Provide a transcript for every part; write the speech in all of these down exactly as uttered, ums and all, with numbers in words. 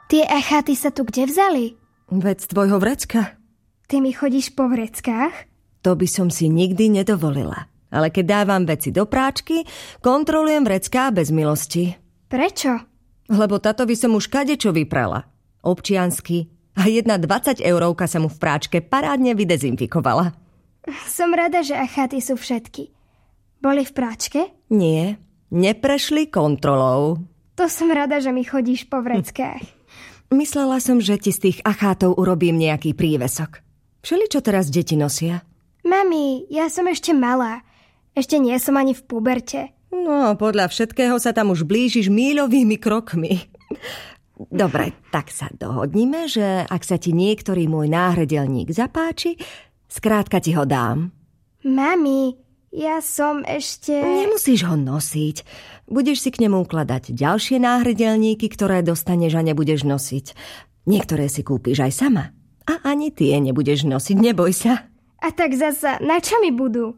Tie achaty sa tu kde vzali? Veď z tvojho vrecka. Ty mi chodíš po vreckách? To by som si nikdy nedovolila. Ale keď dávam veci do práčky, kontrolujem vrecká bez milosti. Prečo? Lebo tatovi som už kadečo vyprala. Občiansky. A jedna dvadsať eurovka sa mu v práčke parádne vydezinfikovala. Som rada, že achaty sú všetky. Boli v práčke? Nie, neprešli kontrolou. To som rada, že mi chodíš po vreckách. Myslela som, že ti z tých achátov urobím nejaký prívesok. Všeli, čo teraz deti nosia? Mami, ja som ešte malá. Ešte nie som ani v puberte. No, podľa všetkého sa tam už blížiš míľovými krokmi. Dobre, tak sa dohodnime, že ak sa ti niektorý môj náhredelník zapáči, skrátka ti ho dám. Mami, ja som ešte... Nemusíš ho nosiť. Budeš si k nemu ukladať ďalšie náhredelníky, ktoré dostaneš a nebudeš nosiť. Niektoré si kúpiš aj sama. A ani tie nebudeš nosiť, neboj sa. A tak zasa, na čo mi budú?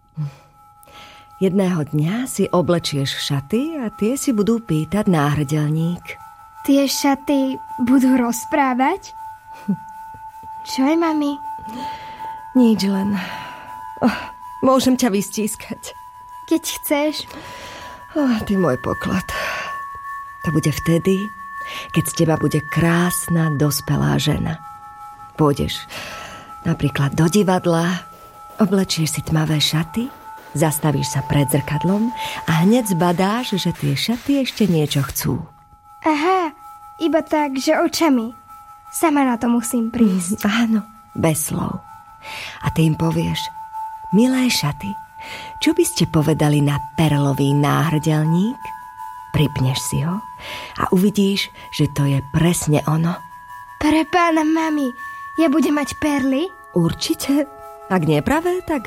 Jedného dňa si oblečieš šaty a tie si budú pýtať náhredelník. Tie šaty budú rozprávať? Čo je, mami? Nič, len... Oh, môžem ťa vystískať. Keď chceš. Oh, ty môj poklad. To bude vtedy, keď z teba bude krásna, dospelá žena. Pôjdeš napríklad do divadla, oblečieš si tmavé šaty, zastavíš sa pred zrkadlom a hneď zbadáš, že tie šaty ešte niečo chcú. Aha, iba tak, že očami. Sama na to musím prísť. Mm, áno, bez slov. A ty im povieš: milé šaty, čo by ste povedali na perlový náhrdelník? Pripneš si ho a uvidíš, že to je presne ono. Pre pána, mami, ja budem mať perly? Určite. Ak nie pravé, tak